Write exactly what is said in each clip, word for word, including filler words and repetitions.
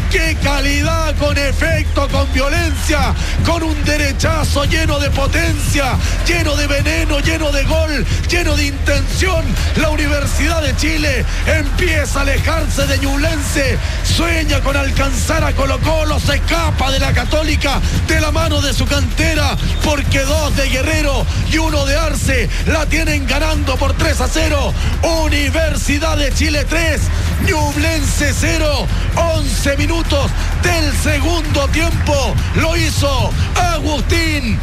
¡Qué calidad! Con efecto, con violencia, con un derechazo lleno de potencia, lleno de veneno, lleno de gol, lleno de intención. La Universidad de Chile empieza a alejarse de Ñublense, sueña con alcanzar a Colo-Colo, se escapa de la Católica de la mano de su cantera, porque dos de Guerrero y uno de Arce la tienen ganando por tres a cero. Universidad de Chile tres, Ñublense cero. once minutos del segundo tiempo lo hizo Agustín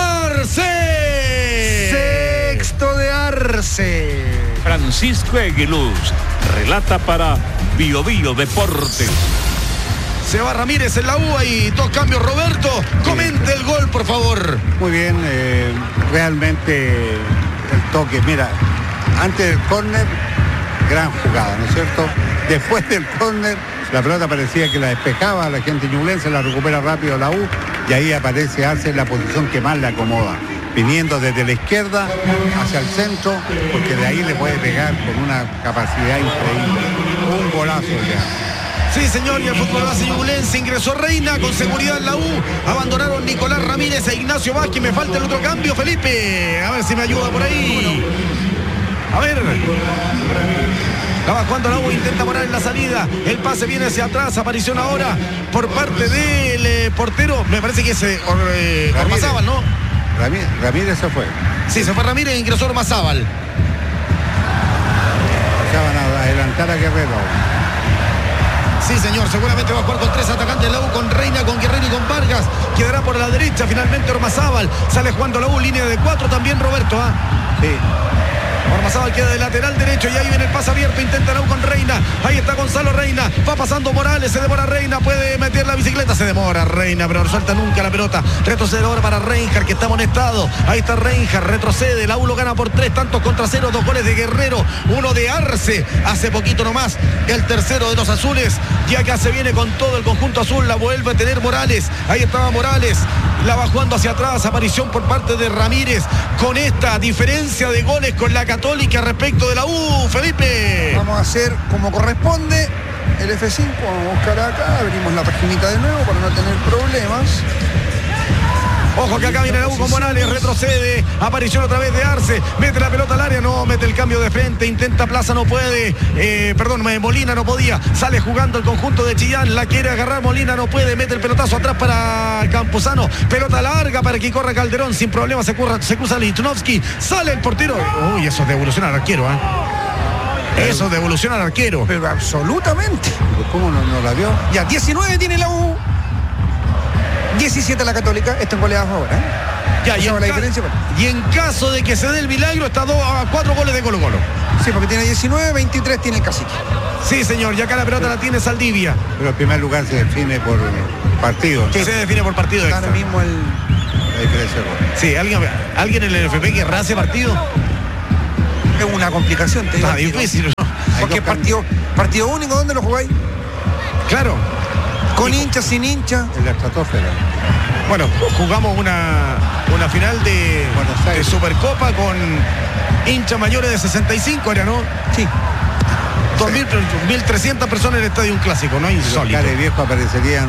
Arce. Sexto de Arce. Francisco Aguiluz relata para Bio Bio Deportes. Se va Ramírez en la U y dos cambios. Roberto, comente el gol, por favor. Muy bien, eh, realmente el toque, mira, antes del córner, gran jugada, ¿no es cierto? Después del córner, la pelota parecía que la despejaba, la gente ñublense la recupera rápido la U y ahí aparece Arce en la posición que más le acomoda, viniendo desde la izquierda hacia el centro, porque de ahí le puede pegar con una capacidad increíble. Un golazo ya. Sí, señor, y el fútbol base ñublense ingresó Reina con seguridad en la U. Abandonaron Nicolás Ramírez e Ignacio Vázquez. Me falta el otro cambio, Felipe. A ver si me ayuda por ahí. A ver. La va jugando la U, intenta Morales la salida. El pase viene hacia atrás. Aparición ahora por parte del eh, portero. Me parece que es eh, eh, Ormazábal, ¿no? Ramírez, Ramírez se fue. Sí, se fue Ramírez e ingresó Ormazábal. Van a adelantar a Guerrero. Sí, señor, seguramente va a jugar con tres atacantes la U, con Reina, con Guerrero y con Vargas. Quedará por la derecha finalmente Ormazábal. Sale jugando la U, línea de cuatro también Roberto. ¿ah? Sí. Ormazábal queda de lateral derecho y ahí viene el pase abierto, intenta la U con Reina. Ahí está Gonzalo Reina, va pasando Morales, se demora Reina, puede meter la bicicleta, se demora Reina, pero no suelta nunca la pelota. Retrocede ahora para Reinhardt, que está amonestado. Ahí está Reinhardt, retrocede, la U lo gana por tres, tantos contra cero, dos goles de Guerrero, uno de Arce, hace poquito nomás, el tercero de los azules. Y acá se viene con todo el conjunto azul, la vuelve a tener Morales. Ahí estaba Morales, la va jugando hacia atrás, aparición por parte de Ramírez, con esta diferencia de goles con la Católica respecto de la U, Felipe. Vamos a hacer como corresponde el F cinco, vamos a buscar acá, abrimos la paginita de nuevo para no tener problemas. Ojo que acá viene la U con Morales, retrocede, aparición otra vez de Arce, mete la pelota al área, no, mete el cambio de frente, intenta Plaza, no puede, eh, perdón, Molina no podía, sale jugando el conjunto de Chillán, la quiere agarrar Molina, no puede, mete el pelotazo atrás para Campuzano, pelota larga para que corra Calderón, sin problema se, curra, se cruza Lichnowsky, sale el portero, uy, eso es devolución al arquero, ¿eh? Eso es devolución al arquero. Pero absolutamente. ¿Cómo no, no la vio? Ya, diecinueve tiene la U. diecisiete la Católica, esto en goleadas ahora, ¿eh? Ya, y, en la diferencia, ca- y en caso de que se dé el milagro, está dos a cuatro goles de Colo Colo. Sí, porque tiene diecinueve, veintitrés tiene el Cacique. Sí, señor, y acá la pelota la tiene Saldivia. Pero en primer lugar se define por partido. Sí. Se define por partido extra. Ahora mismo el... La diferencia de gol. Sí, ¿alguien, alguien en el F P querrá ese partido? Es una complicación, te digo. Está difícil, ¿no? Porque partido, partido único, ¿dónde lo jugáis? Claro. Con hincha, sin hincha. En la estratosfera. Bueno, jugamos una, una final de, de Supercopa con hinchas mayores de sesenta y cinco, era, ¿no? Sí. dos mil, mil trescientas personas en el estadio, un clásico, ¿no? Insólito. Los viejo aparecerían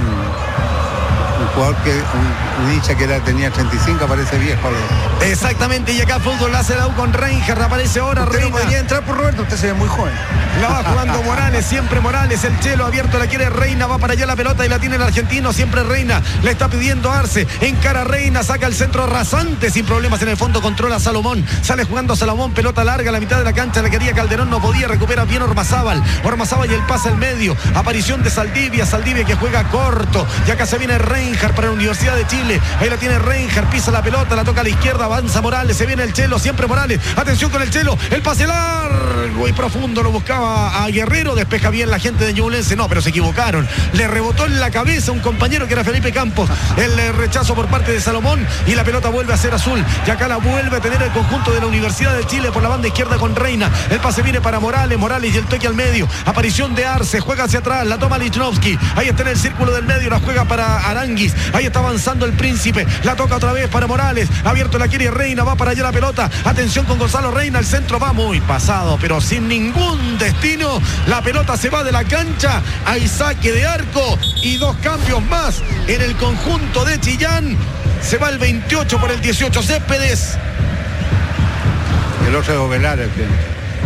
un jugador que, un, un hincha que era, tenía treinta y cinco, aparece viejo. Exactamente, y acá fútbol la hace la U con Reinhardt, aparece ahora Usted Reina. no podría entrar por Roberto, usted se ve muy joven. La va jugando Morales, siempre Morales, el chelo abierto, la quiere Reina, va para allá la pelota y la tiene el argentino, siempre Reina, le está pidiendo Arce, encara Reina, saca el centro rasante, sin problemas en el fondo, controla Salomón, sale jugando Salomón, pelota larga a la mitad de la cancha, la quería Calderón, no podía, recupera bien Ormazábal, Ormazábal y el pase al medio, aparición de Saldivia, Saldivia que juega corto, y acá se viene Reinhardt para la Universidad de Chile, ahí la tiene Reinhardt, pisa la pelota, la toca a la izquierda, avanza Morales, se viene el chelo, siempre Morales, atención con el chelo, el pase largo y profundo, lo buscaba a Guerrero, despeja bien la gente de Ñublense, no, pero se equivocaron, le rebotó en la cabeza un compañero que era Felipe Campos, el eh, rechazo por parte de Salomón y la pelota vuelve a ser azul, y acá la vuelve a tener el conjunto de la Universidad de Chile por la banda izquierda con Reina, el pase viene para Morales, Morales y el toque al medio, aparición de Arce, juega hacia atrás, la toma Lichnowsky, ahí está en el círculo del medio, la juega para Aranguis, ahí está avanzando el Príncipe, la toca otra vez para Morales, abierto la quiere Reina, va para allá la pelota, atención con Gonzalo Reina, el centro va muy pasado, pero sí sin ningún destino. La pelota se va de la cancha. Hay saque de arco y dos cambios más en el conjunto de Chillán. Se va el veintiocho por el dieciocho Céspedes. El otro es Ovelar, el que...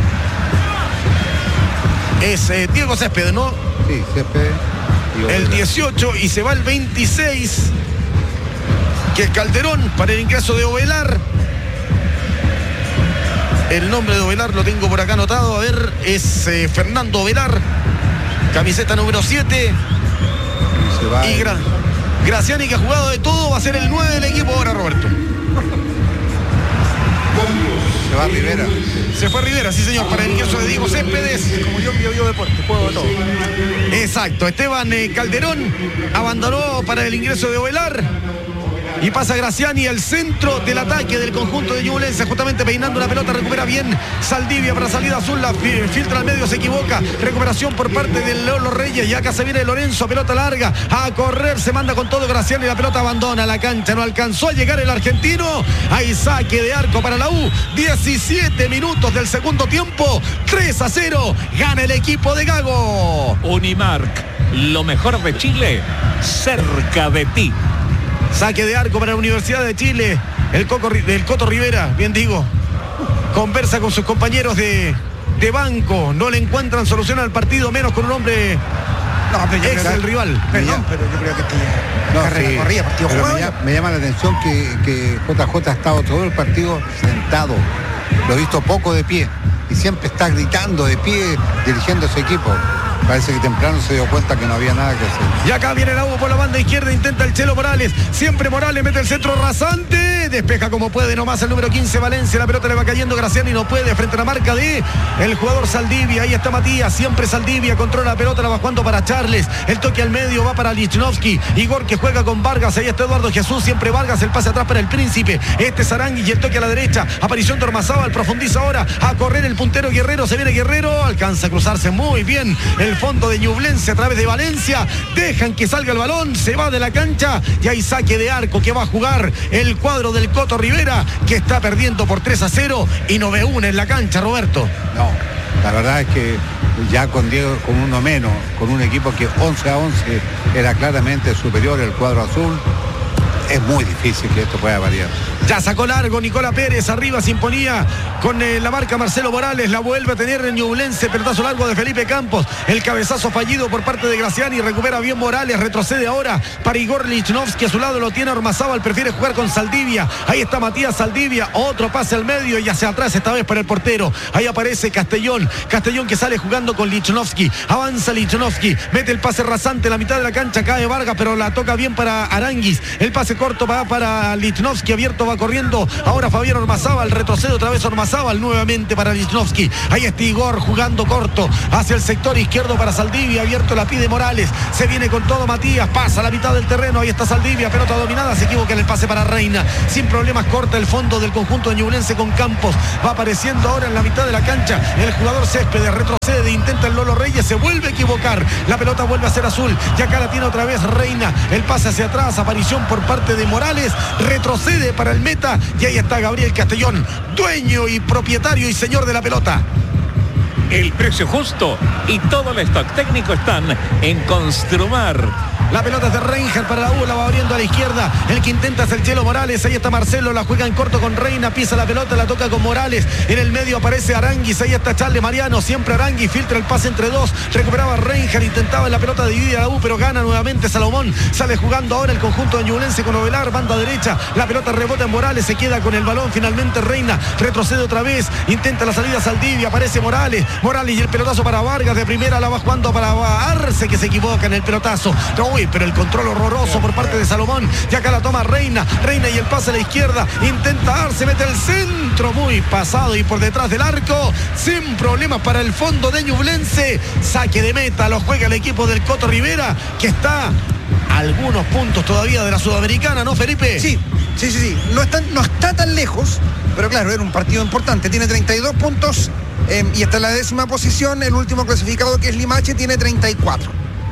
Es eh, Diego Céspedes, ¿no? Sí, Céspedes. El dieciocho y se va el veintiséis, que es Calderón, para el ingreso de Ovelar. El nombre de Ovelar lo tengo por acá anotado. A ver, es eh, Fernando Ovelar, camiseta número siete. Y, se va y Gra Graciani, que ha jugado de todo, va a ser el nueve del equipo ahora, Roberto. Se va Rivera. Se fue Rivera, sí señor, para el ingreso de Diego Céspedes. Como yo en Bio Bio Deporte, juego de todo. Exacto, Esteban eh, Calderón abandonó para el ingreso de Ovelar. Y pasa Graciani al centro del ataque del conjunto de Ñublense, justamente peinando la pelota, recupera bien Saldivia para salida azul, la filtra al medio, se equivoca, recuperación por parte de Lolo Reyes, y acá se viene Lorenzo, pelota larga, a correr, se manda con todo Graciani, la pelota abandona la cancha, no alcanzó a llegar el argentino, hay saque de arco para la U, diecisiete minutos del segundo tiempo, tres a cero, gana el equipo de Gago. Unimark, lo mejor de Chile, cerca de ti. Saque de arco para la Universidad de Chile. El, Coco, el Coto Rivera, bien digo, conversa con sus compañeros de, de banco. No le encuentran solución al partido, menos con un hombre No, pero yo ex creo el que- rival. Perdón, pero yo creo que este No, carrera sí, corrida, partido pero jugado. me, llama, me llama la atención que, que J J ha estado todo el partido sentado. Lo he visto poco de pie. Y siempre está gritando de pie, dirigiendo a su equipo. Parece que temprano se dio cuenta que no había nada que hacer. Y acá viene la U por la banda izquierda, intenta el Chelo Morales. Siempre Morales mete el centro rasante. Despeja como puede nomás el número quince Valencia. La pelota le va cayendo, Graciani no puede frente a la marca de el jugador Saldivia. Ahí está Matías, siempre Saldivia. Controla la pelota, la va jugando para Charles. El toque al medio va para Lichnowsky. Igor que juega con Vargas. Ahí está Eduardo Jesús, siempre Vargas. El pase atrás para el Príncipe. Este es Arangui y el toque a la derecha. Aparición de Ormazábal, profundiza ahora. A correr el puntero Guerrero. Se viene Guerrero. Alcanza a cruzarse muy bien el fondo de Ñublense a través de Valencia. Dejan que salga el balón. Se va de la cancha. Y hay saque de arco que va a jugar el cuadro del Coto Rivera, que está perdiendo por tres a cero y no ve una en la cancha, Roberto. No, la verdad es que ya con Diego, con uno menos, con un equipo que once a once era claramente superior el cuadro azul, es muy difícil que esto pueda variar. Ya sacó largo Nicola Pérez, arriba se imponía con eh, la marca Marcelo Morales, la vuelve a tener en Ñublense, pelotazo largo de Felipe Campos, el cabezazo fallido por parte de Graciani, recupera bien Morales, retrocede ahora para Igor Lichnowsky, a su lado lo tiene Ormazábal, prefiere jugar con Saldivia, ahí está Matías Saldivia, otro pase al medio y hacia atrás esta vez para el portero, ahí aparece Castellón, Castellón que sale jugando con Lichnowsky, avanza Lichnowsky, mete el pase rasante en la mitad de la cancha, cae Vargas, pero la toca bien para Aranguis, el pase corto va para Lichnowsky, abierto va corriendo, ahora Fabián Ormazábal, retrocede otra vez Ormazábal, nuevamente para Lichnowsky, ahí está Igor jugando corto, hacia el sector izquierdo para Saldivia, abierto la pide Morales, se viene con todo Matías, pasa a la mitad del terreno, ahí está Saldivia, pelota dominada, se equivoca en el pase para Reina, sin problemas corta el fondo del conjunto de Ñublense con Campos, va apareciendo ahora en la mitad de la cancha, el jugador Céspedes, retrocede, intenta el Lolo Reyes, se vuelve a equivocar, la pelota vuelve a ser azul, y acá la tiene otra vez Reina, el pase hacia atrás, aparición por parte de Morales, retrocede para el meta, y ahí está Gabriel Castellón, dueño y propietario y señor de la pelota. El precio justo y todo el stock técnico están en Construmar. La pelota es de Reinhardt para la U, la va abriendo a la izquierda. El que intenta es el Chelo Morales. Ahí está Marcelo, la juega en corto con Reina, pisa la pelota, la toca con Morales. En el medio aparece Aranguis, ahí está Charles Mariano, siempre Aranguis, filtra el pase entre dos. Recuperaba Reinhardt, intentaba en la pelota dividida a la U, pero gana nuevamente Salomón. Sale jugando ahora el conjunto de Ñublense con Ovelar, banda derecha. La pelota rebota en Morales, se queda con el balón. Finalmente Reina retrocede otra vez, intenta la salida Saldivia, aparece Morales. Morales y el pelotazo para Vargas, de primera la va jugando para Arce, que se equivoca en el pelotazo. Uy, pero el control horroroso por parte de Salomón. Y acá la toma Reina. Reina y el pase a la izquierda. Intenta Arce, mete el centro muy pasado y por detrás del arco. Sin problemas para el fondo de Ñublense. Saque de meta, lo juega el equipo del Coto Rivera, que está a algunos puntos todavía de la Sudamericana, ¿no, Felipe? Sí, sí, sí, sí. No está, no está tan lejos, pero claro, era un partido importante. Tiene treinta y dos puntos eh, y está en la décima posición. El último clasificado, que es Limache, tiene treinta y cuatro.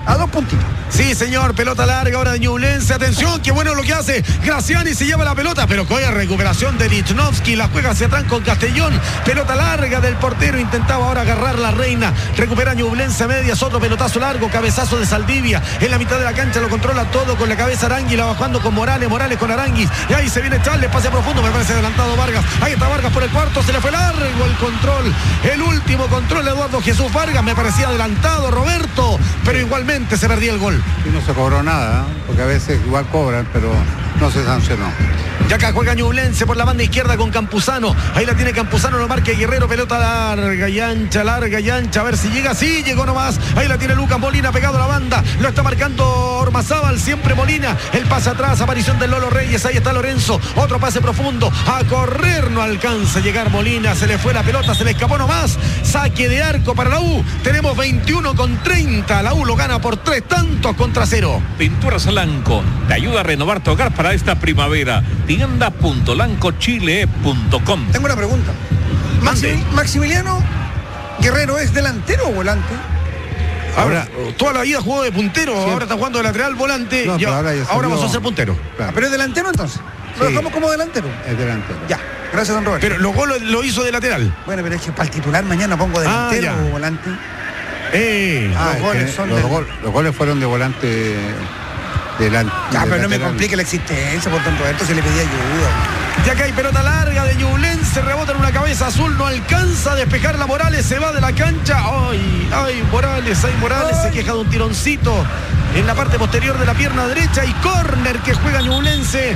A dos puntitos. Sí, señor, pelota larga ahora de Ñublense. Atención, qué bueno lo que hace. Graciani se lleva la pelota, pero coge recuperación de Lichnowsky. La juega hacia atrás con Castellón. Pelota larga del portero. Intentaba ahora agarrar la Reina. Recupera Ñublense a medias. Otro pelotazo largo. Cabezazo de Saldivia. En la mitad de la cancha lo controla todo con la cabeza Arangui. La bajando con Morales. Morales con Aranguis. Y ahí se viene Charles. Pase profundo. Me parece adelantado Vargas. Ahí está Vargas por el cuarto. Se le fue largo el control. El último control de Eduardo Jesús Vargas. Me parecía adelantado Roberto. Pero igualmente se perdía el gol. Y no se cobró nada, ¿eh? Porque a veces igual cobran, pero no se sancionó. Ya acá juega Ñublense por la banda izquierda con Campuzano. Ahí la tiene Campuzano, lo marca Guerrero. Pelota larga y ancha, larga y ancha. A ver si llega. Sí, llegó nomás. Ahí la tiene Lucas Molina pegado a la banda. Lo está marcando Ormazábal, siempre Molina. El pase atrás, aparición del Lolo Reyes. Ahí está Lorenzo. Otro pase profundo. A correr no alcanza a llegar Molina. Se le fue la pelota, se le escapó nomás. Saque de arco para la U. Tenemos veintiuno con treinta. La U lo gana por tres tantos contra cero. Pinturas Lanco te ayuda a renovar tu hogar para esta primavera. tienda punto lanco chile punto com. Tengo una pregunta. Maxi- Maximiliano Guerrero, ¿es delantero o volante? Ahora, toda la vida jugó de puntero, sí. Ahora está jugando de lateral volante. No, y ahora ya ahora salió... vamos a ser puntero. Claro. Ah, pero es delantero entonces. Lo Sí. dejamos como delantero. Es delantero. Ya, gracias, don Roberto. Pero los goles lo hizo de lateral. Bueno, pero es que para el titular mañana pongo delantero Ah, o volante. Eh, Ah, Los es goles que son los, del- gol- los goles fueron de volante delante. Ya, pero no me complique la existencia, por don Roberto, se le pedía ayuda. ya que hay pelota larga de Ñublense, rebota en una cabeza azul, no alcanza a despejar la Morales, se va de la cancha. Ay, ay, Morales, ay, Morales, Ay. se queja de un tironcito en la parte posterior de la pierna derecha y córner que juega Ñublense.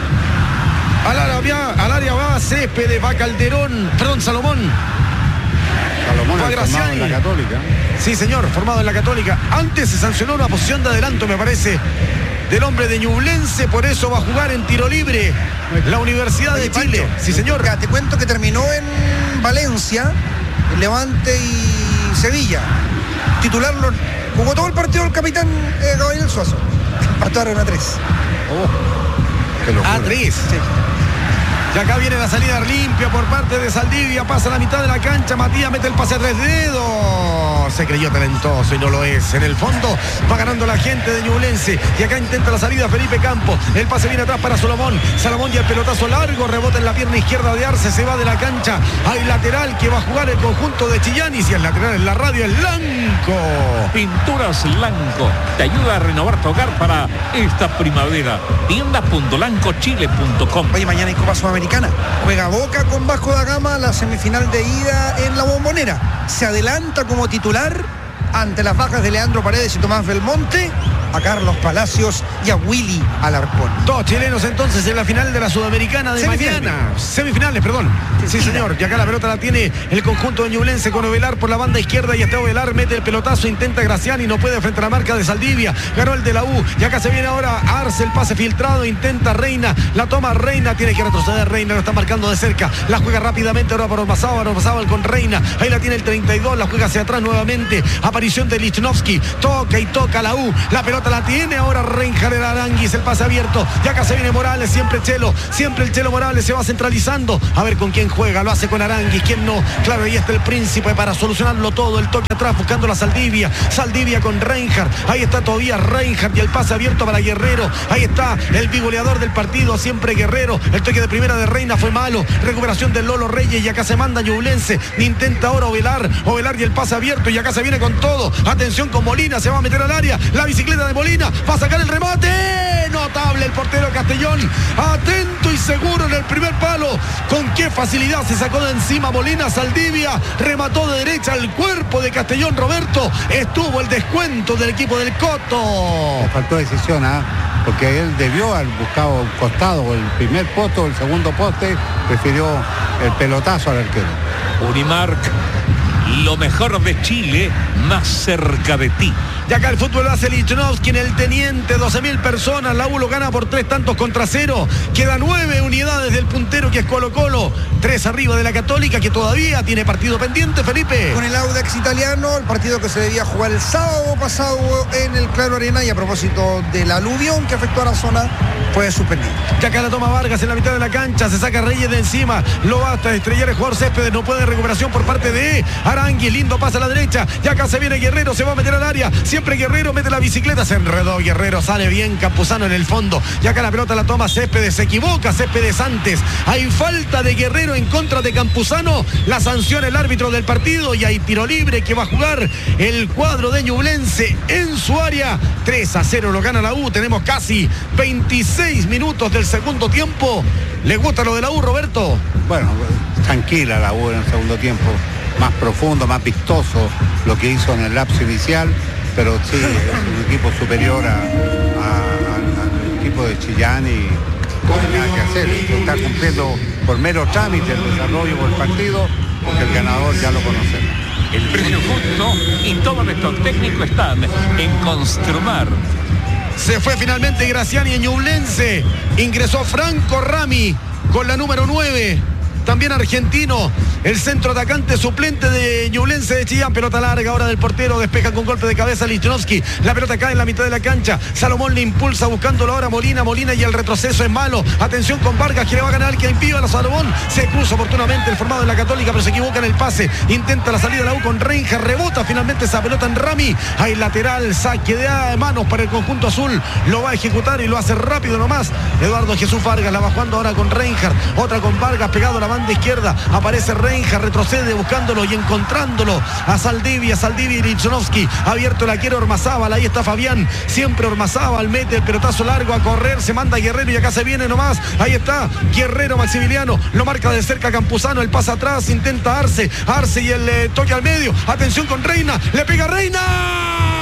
Al área, al área va Céspedes, va Calderón, perdón, Salomón. Salomón Va es formado Graciani. en la Católica. Sí, señor, formado en la Católica. Antes se sancionó una posición de adelanto, me parece, del hombre de Ñublense, por eso va a jugar en tiro libre la Universidad de Oye, Chile. Pancho, Sí, señor. ya, te cuento que terminó en Valencia, en Levante y Sevilla. Titular, lo- jugó todo el partido el capitán eh, Gabriel Suazo. Empataron a tres. Oh, qué locura. A tres. Sí. Y acá viene la salida limpia por parte de Saldivia. Pasa a la mitad de la cancha. Matías mete el pase a tres dedos. Se creyó talentoso y no lo es. En el fondo va ganando la gente de Ñublense. Y acá intenta la salida Felipe Campos. El pase viene atrás para Salomón. Salomón y el pelotazo largo. Rebota en la pierna izquierda de Arce. Se va de la cancha. Hay lateral que va a jugar el conjunto de Chillán. Y si es lateral en la radio es Lanco. Pinturas Lanco te ayuda a renovar tu hogar para esta primavera. tienda punto lanco chile punto com. Oye, mañana hay Copa Sudamericana. Juega Boca con Vasco da Gama la semifinal de ida en la Bombonera. Se adelanta como titular ante las bajas de Leandro Paredes y Tomás Belmonte a Carlos Palacios y a Willy Alarcón. Dos chilenos entonces en la final de la Sudamericana de Semifinales. mañana. Semifinales, perdón. Sí, señor. Y acá la pelota la tiene el conjunto de Ñublense con Ovelar por la banda izquierda. Y hasta Ovelar mete el pelotazo, intenta Graciani, no puede frente a la marca de Saldivia. Ganó el de la U. Y acá se viene ahora Arce, el pase filtrado. Intenta Reina, la toma Reina. Tiene que retroceder Reina, lo está marcando de cerca. La juega rápidamente ahora para Ormazábal. Ormazábal con Reina. Ahí la tiene el treinta y dos. La juega hacia atrás nuevamente. Aparición de Lichnowsky. Toca y toca la U. La pelota la tiene ahora Reinhardt el Aranguis. El pase abierto. Y acá se viene Morales. Siempre Chelo. Siempre el Chelo Morales se va centralizando. A ver con quién juega. Lo hace con Aranguis. ¿Quién no? Claro, ahí está el príncipe para solucionarlo todo. El toque atrás buscando la Saldivia. Saldivia con Reinhardt. Ahí está todavía Reinhardt y el pase abierto para Guerrero. Ahí está el bigoleador del partido. Siempre Guerrero. El toque de primera de Reina fue malo. Recuperación del Lolo Reyes. Y acá se manda Ñublense. Intenta ahora Ovelar. Ovelar y el pase abierto. Y acá se viene con todo. Atención con Molina. Se va a meter al área. La bicicleta de Molina. Va a sacar el remate. Notable el portero Castellón. Atento y seguro en el primer palo. Con qué facilidad se sacó de encima Molina. Saldivia remató de derecha al cuerpo de Castellón. Roberto, estuvo el descuento del equipo del Coto. Le faltó decisión, ¿ah? Porque él debió haber buscado un costado, o el primer poste o el segundo poste, prefirió el pelotazo al arquero. Unimark, lo mejor de Chile, más cerca de ti. Y acá el fútbol lo hace Lichnowsky en el Teniente, doce mil personas, la U lo gana por tres tantos contra cero, quedan nueve unidades del puntero que es Colo Colo, tres arriba de la Católica que todavía tiene partido pendiente, Felipe. Con el Audax italiano, el partido que se debía jugar el sábado pasado en el Claro Arena y a propósito del aluvión que afectó a la zona, fue suspendido. Y acá la toma Vargas en la mitad de la cancha, se saca Reyes de encima, lo basta estrellar el jugador Céspedes, no puede recuperación por parte de Arangui, lindo pasa a la derecha, y acá se viene Guerrero, se va a meter al área, siempre Guerrero, mete la bicicleta, se enredó Guerrero, sale bien Campuzano en el fondo. Y acá la pelota la toma Céspedes, se equivoca Céspedes antes. Hay falta de Guerrero en contra de Campuzano. La sanciona el árbitro del partido y hay tiro libre que va a jugar el cuadro de Ñublense en su área. tres a cero lo gana la U. Tenemos casi veintiséis minutos del segundo tiempo. ¿Le gusta lo de la U, Roberto? Bueno, tranquila la U en el segundo tiempo. Más profundo, más vistoso lo que hizo en el lapso inicial. Pero sí, es un equipo superior a, a, a, al equipo de Chillán y no hay nada que hacer. Está cumpliendo por mero trámite el desarrollo por el partido, porque el ganador ya lo conocemos. El precio justo y todos estos técnicos están en Construmar. Se fue finalmente Graciani en Ñublense. Ingresó Franco Rami con la número nueve. También argentino, el centro atacante suplente de Ñublense de Chillán. Pelota larga ahora del portero, despeja con golpe de cabeza Lichnowsky. La pelota cae en la mitad de la cancha. Salomón le impulsa buscándolo ahora Molina, Molina y el retroceso es malo. Atención con Vargas que le va a ganar, que impide a Salomón. Se cruza oportunamente el formado en la Católica, pero se equivoca en el pase. Intenta la salida de la U con Reinja, rebota finalmente esa pelota en Rami. Hay lateral, saque de manos para el conjunto azul. Lo va a ejecutar y lo hace rápido nomás. Eduardo Jesús Vargas la va jugando ahora con Reinhardt. Otra con Vargas pegado a la banda de izquierda, aparece Reinja, retrocede buscándolo y encontrándolo a Saldivia, Saldivia y Lichnowsky, abierto la quiere Ormazábal, ahí está Fabián, siempre Ormazábal, mete el pelotazo largo a correr, se manda Guerrero y acá se viene nomás, ahí está Guerrero Maximiliano, lo marca de cerca Campuzano, el pasa atrás, intenta Arce, Arce y el eh, toque al medio, atención con Reina, le pega Reina.